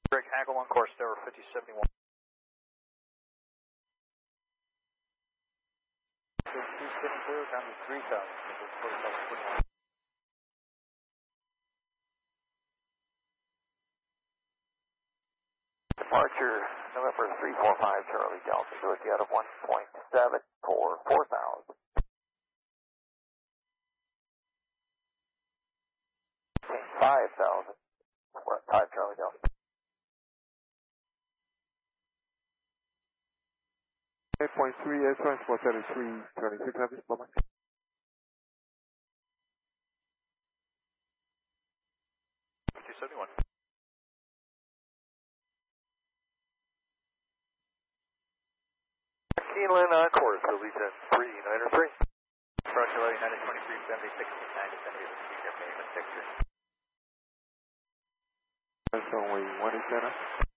Greg Hagel on course tower 5071. 270 down to 3000. Departure November 345 Charlie Delta, go out of 1.7 for 4,000. 5,000, 5 Charlie Delta. 8.3 S transport 33, 26 service, bye-bye. Keeneland on course, release at 393. Approximately 923, 76, 9 to 78, payment picture. So we 1 is center.